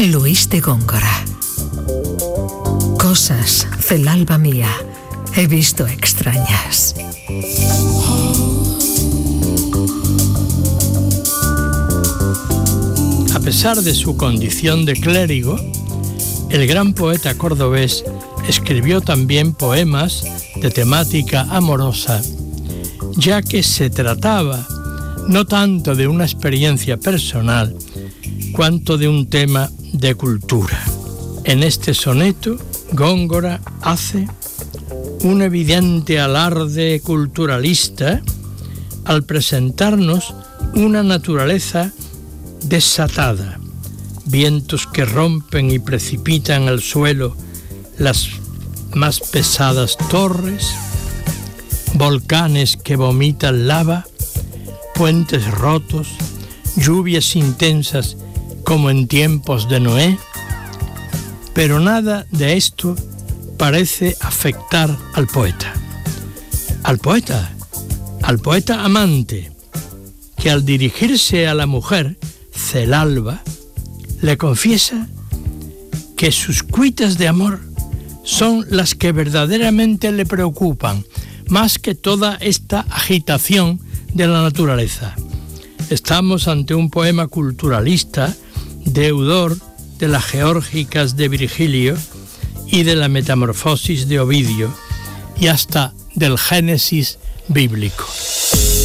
Luis de Góngora. Cosas del alba mía he visto extrañas. A pesar de su condición de clérigo, el gran poeta cordobés escribió también poemas de temática amorosa, ya que se trataba no tanto de una experiencia personal, cuanto de un tema de cultura. En este soneto, Góngora hace un evidente alarde culturalista al presentarnos una naturaleza desatada, vientos que rompen y precipitan al suelo las más pesadas torres, volcanes que vomitan lava, puentes rotos, lluvias intensas como en tiempos de Noé, pero nada de esto parece afectar al poeta. Al poeta amante, que al dirigirse a la mujer, Celalba, le confiesa que sus cuitas de amor son las que verdaderamente le preocupan, más que toda esta agitación de la naturaleza. Estamos ante un poema culturalista, deudor de las Geórgicas de Virgilio y de la Metamorfosis de Ovidio, y hasta del Génesis bíblico.